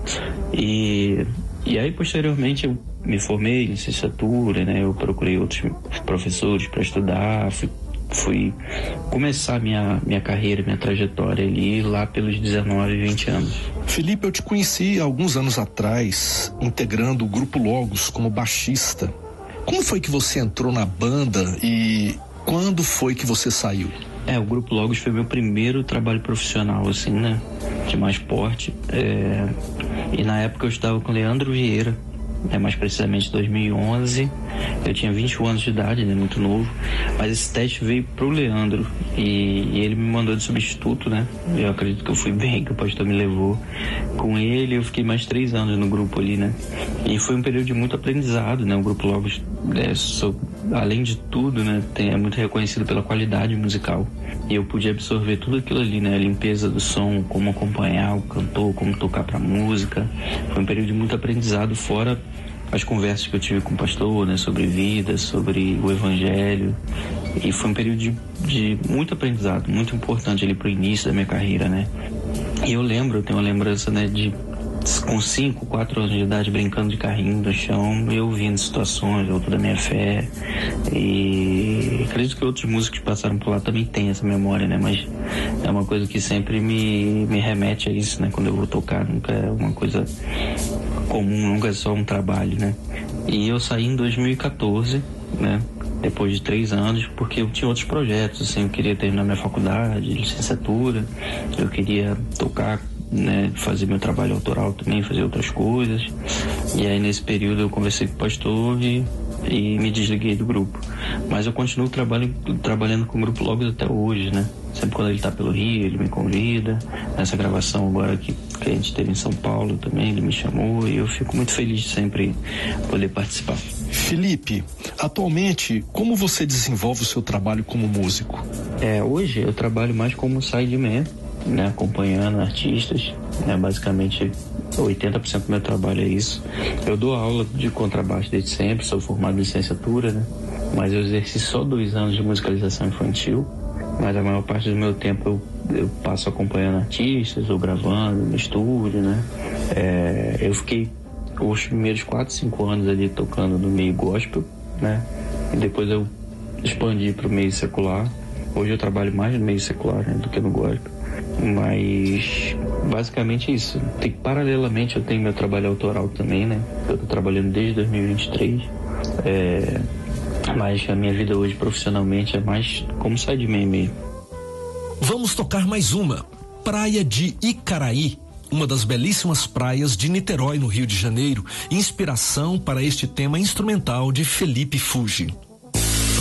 E aí, posteriormente, eu me formei em licenciatura, né? Eu procurei outros professores para estudar, fui começar minha carreira, minha trajetória ali lá pelos 19, 20 anos. Felipe, eu te conheci há alguns anos atrás, integrando o Grupo Logos como baixista. Como foi que você entrou na banda e quando foi que você saiu? O Grupo Logos foi meu primeiro trabalho profissional, assim, né? De mais porte. E na época eu estava com o Leandro Vieira, mais precisamente 2011. Eu tinha 21 anos de idade, né? Muito novo. Mas esse teste veio pro Leandro e ele me mandou de substituto, né? Eu acredito que eu fui bem, que o pastor me levou. Com ele eu fiquei mais 3 anos no grupo ali, né? E foi um período de muito aprendizado, né? O Grupo Logos, além de tudo, né? É muito reconhecido pela qualidade musical. E eu pude absorver tudo aquilo ali, né? A limpeza do som, como acompanhar o cantor, como tocar pra música. Foi um período de muito aprendizado, fora as conversas que eu tive com o pastor, né? Sobre vida, sobre o evangelho. E foi um período de muito aprendizado, muito importante ali pro início da minha carreira, né? E eu tenho uma lembrança, né? Com 5, 4 anos de idade, brincando de carrinho no chão, eu ouvindo situações, alto da minha fé. E acredito que outros músicos que passaram por lá também têm essa memória, né? Mas é uma coisa que sempre me remete a isso, né? Quando eu vou tocar, nunca é uma coisa comum, nunca é só um trabalho, né? E eu saí em 2014, né? Depois de 3 anos, porque eu tinha outros projetos, assim, eu queria terminar minha faculdade, licenciatura, eu queria tocar, né, fazer meu trabalho autoral também, fazer outras coisas. E aí nesse período eu conversei com o pastor e me desliguei do grupo. Mas eu continuo trabalhando com o Grupo Logos até hoje, né? Sempre quando ele tá pelo Rio, ele me convida. Nessa gravação agora que a gente teve em São Paulo também, ele me chamou e eu fico muito feliz de sempre poder participar. Felipe, atualmente, como você desenvolve o seu trabalho como músico? Hoje eu trabalho mais como sideman, né, acompanhando artistas, né, basicamente 80% do meu trabalho é isso. Eu dou aula de contrabaixo desde sempre, sou formado em licenciatura, né, mas eu exerci só 2 anos de musicalização infantil, mas a maior parte do meu tempo eu passo acompanhando artistas ou gravando no estúdio, né. Eu fiquei os primeiros 4, 5 anos ali tocando no meio gospel, né, e depois eu expandi para o meio secular. Hoje eu trabalho mais no meio secular, né, do que no gospel. Mas basicamente isso. Paralelamente eu tenho meu trabalho autoral também, né? Eu tô trabalhando desde 2023. Mas a minha vida hoje profissionalmente é mais como sideman mesmo. Vamos tocar mais uma. Praia de Icaraí, uma das belíssimas praias de Niterói, no Rio de Janeiro. Inspiração para este tema instrumental de Felipe Fuji.